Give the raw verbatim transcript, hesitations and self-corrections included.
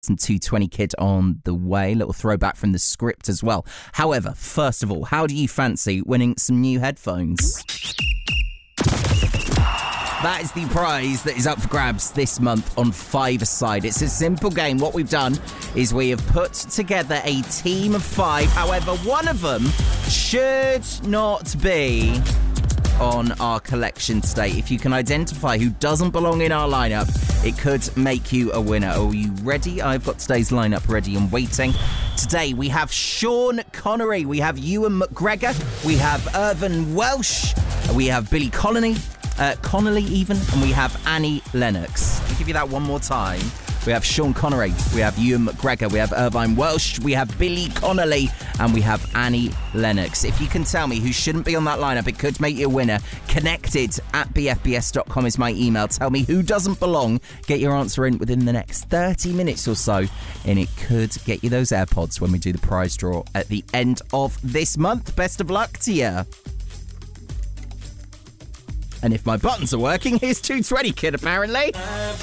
Some two twenty Kid on the way. Little throwback from the script as well. However, first of all, how do you fancy winning some new headphones? That is the prize that is up for grabs this month on Five-A-Side. It's a simple game. What we've done is we have put together a team of five. However, one of them should not be on our collection today. If you can identify who doesn't belong in our lineup, it could make you a winner. Are you ready? I've got today's lineup ready and waiting. Today we have Sean Connery, we have Ewan McGregor, we have Irvine Welsh, we have Billy Connolly, uh, Connolly even, and we have Annie Lennox. I'll give you that one more time. We have Sean Connery, we have Ewan McGregor, we have Irvine Welsh, we have Billy Connolly, and we have Annie Lennox. If you can tell me who shouldn't be on that lineup, it could make you a winner. Connected at b f b s dot com is my email. Tell me who doesn't belong. Get your answer in within the next thirty minutes or so, and it could get you those AirPods when we do the prize draw at the end of this month. Best of luck to you. And if my buttons are working, here's two twenty Kid, apparently.